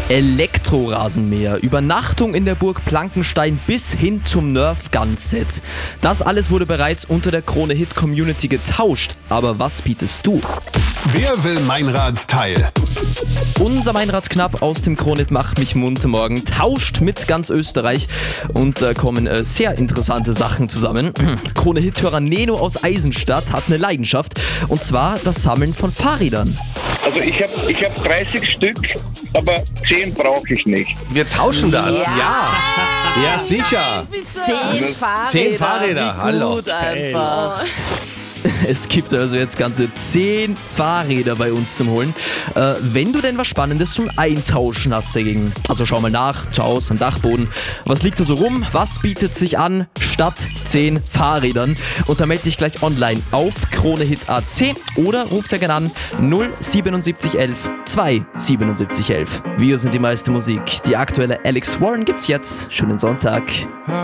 Elektrorasenmäher, Übernachtung in der Burg Plankenstein bis hin zum Nerf Gun Set. Das alles wurde bereits unter der Krone Hit Community getauscht. Aber was bietest du? Wer will Meinradsteil? Unser Meinradsknapp aus dem Krone Hit Macht mich munter morgen tauscht mit ganz Österreich und da kommen sehr interessante Sachen zusammen. Krone Hit-Hörer Neno aus Eisenstadt hat eine Leidenschaft und zwar das Sammeln von Fahrrädern. Also ich hab 30 Stück, aber 10 brauche ich nicht. Wir tauschen das. Ja, sicher. 10 Fahrräder, wie hallo. gut einfach. Es gibt also jetzt ganze 10 Fahrräder bei uns zum Holen. Wenn du denn was Spannendes zum Eintauschen hast dagegen. Also schau mal nach, zu Hause am Dachboden. Was liegt da so rum? Was bietet sich an statt 10 Fahrrädern? Und dann melde dich gleich online auf KroneHit.at oder ruf sehr gerne an 07711 27711. Wir sind die meiste Musik. Die aktuelle Alex Warren gibt's jetzt. Schönen Sonntag.